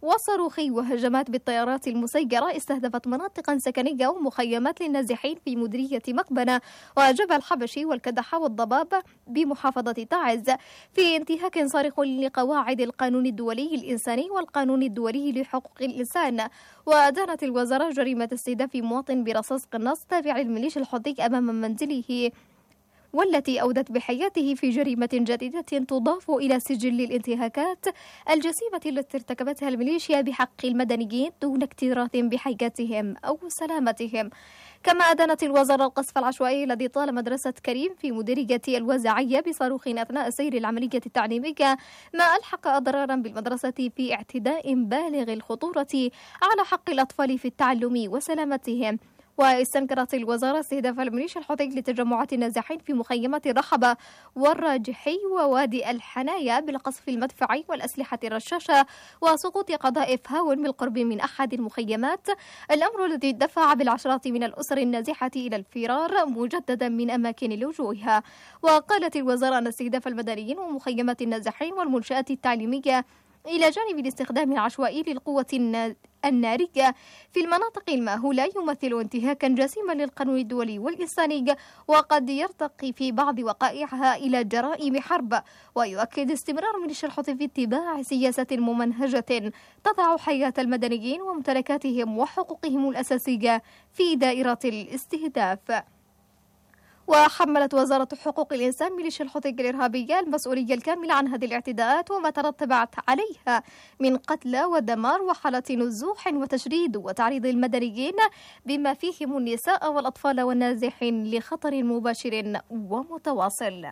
وصاروخي وهجمات بالطيارات المسيرة استهدفت مناطقا سكنية ومخيمات للنازحين في مديرية مقبنة وجبل حبشي والكدحة والضباب بمحافظة تعز، في انتهاك صارخ لقواعد القانون الدولي الإنساني والقانون الدولي لحقوق الإنسان. وأدانت الوزارة جريمة استهداف مواطن برصاص قناص تابع للميليشيا الحوثي أمام منزله، والتي أودت بحياته في جريمة جديدة تضاف إلى سجل الانتهاكات الجسيمة التي ارتكبتها الميليشيا بحق المدنيين دون اكتراث بحياتهم أو سلامتهم. كما أدانت الوزارة القصف العشوائي الذي طال مدرسة كريم في مديرية الوزاعية بصاروخ أثناء سير العملية التعليمية، ما ألحق أضرارا بالمدرسة في اعتداء بالغ الخطورة على حق الأطفال في التعلم وسلامتهم. واستنكرت الوزارة استهداف الميليشيا الحوثي لتجمعات النازحين في مخيمات الرحبة والراجحي ووادي الحنايا بالقصف المدفعي والأسلحة الرشاشة وسقوط قذائف هاون بالقرب من أحد المخيمات، الأمر الذي دفع بالعشرات من الأسر النازحة إلى الفرار مجددا من أماكن لجوئها. وقالت الوزارة أن استهداف المدنيين ومخيمات النازحين والمنشآت التعليمية إلى جانب الاستخدام العشوائي للقوة النارية في المناطق المأهولة يمثل انتهاكا جسيما للقانون الدولي والإنساني، وقد يرتقي في بعض وقائعها إلى جرائم حرب. ويؤكد استمرار ميليشيا الحوثي في اتباع سياسة ممنهجة تضع حياة المدنيين وممتلكاتهم وحقوقهم الأساسية في دائرة الاستهداف. وحملت وزارة حقوق الإنسان ميليشيا الحوثي الإرهابية المسؤولية الكاملة عن هذه الاعتداءات وما ترتبت عليها من قتلى ودمار وحالة نزوح وتشريد وتعريض المدنيين بما فيهم النساء والأطفال والنازحين لخطر مباشر ومتواصل.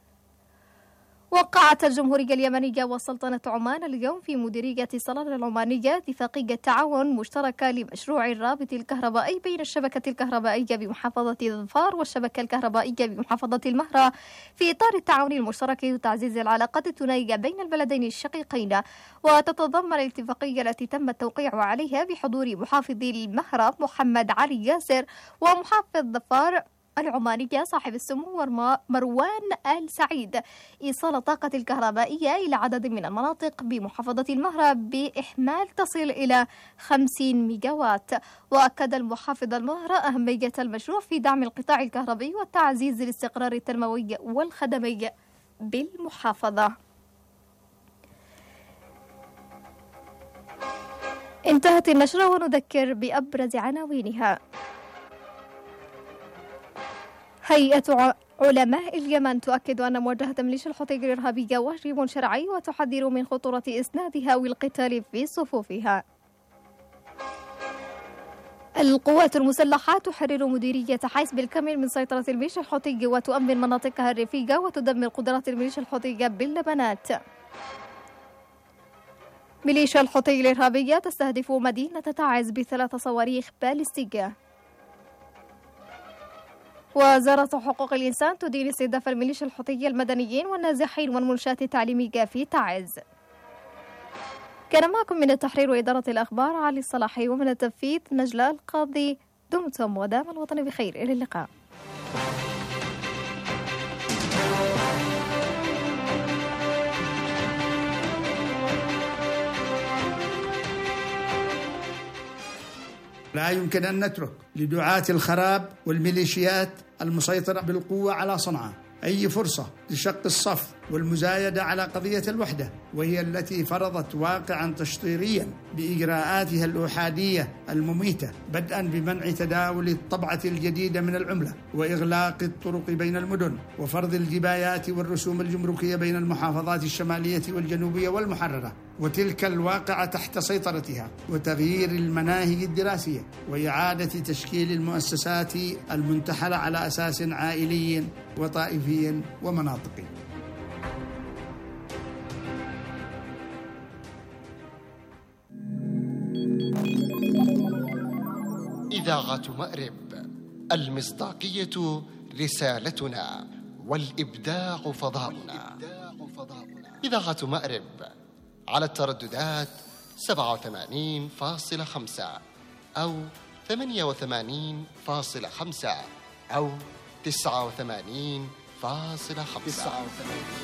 وقعت الجمهورية اليمنية وسلطنة عمان اليوم في مديرية صلالة العمانية اتفاقية تعاون مشتركة لمشروع الرابط الكهربائي بين الشبكة الكهربائية بمحافظة ظفار والشبكة الكهربائية بمحافظة المهرة في إطار التعاون المشترك وتعزيز العلاقات الثنائية بين البلدين الشقيقين. وتتضمن الاتفاقية التي تم التوقيع عليها بحضور محافظ المهرة محمد علي ياسر ومحافظ ظفار العمانية صاحب السمو مروان آل سعيد إيصال الطاقة الكهربائية إلى عدد من المناطق بمحافظة المهرة بإحمال تصل إلى 50 ميجاوات. وأكد المحافظ المهرة أهمية المشروع في دعم القطاع الكهربائي وتعزيز الاستقرار التنموي والخدمي بالمحافظة. انتهت النشرة ونذكر بأبرز عناوينها. هيئة علماء اليمن تؤكد أن مواجهة ميليشيا الحوثي الإرهابية واجب شرعي وتحذر من خطورة إسنادها والقتال في صفوفها. القوات المسلحة تحرر مديرية حيس بالكامل من سيطرة الميليشيا الحوثي وتؤمن مناطقها الريفية وتدمر قدرات الميليشيا الحوثية باللبنات. ميليشيا الحوثي الإرهابية تستهدف مدينة تعز ب3 صواريخ باليستية. وزارة حقوق الإنسان تدين استهداف الميليشيا الحوثية المدنيين والنازحين والمنشآت التعليمية في تعز. كان معكم من التحرير وإدارة الأخبار علي الصلاحي، ومن التنفيذ نجلاء القاضي. دمتم ودام الوطن بخير، إلى اللقاء. لا يمكن أن نترك لدعاة الخراب والميليشيات المسيطرة بالقوة على صنعاء أي فرصة لشق الصف والمزايدة على قضية الوحدة، وهي التي فرضت واقعا تشطيريا بإجراءاتها الأحادية المميتة، بدءا بمنع تداول الطبعة الجديدة من العملة وإغلاق الطرق بين المدن وفرض الجبايات والرسوم الجمركية بين المحافظات الشمالية والجنوبية والمحررة، وتلك الواقعة تحت سيطرتها، وتغيير المناهج الدراسية وإعادة تشكيل المؤسسات المنتحلة على أساس عائلي وطائفي ومناطقي. إذاعة مأرب، المصداقية رسالتنا والإبداع فضاؤنا. إذاعة مأرب على الترددات 87.5 أو 88.5 أو 89.5.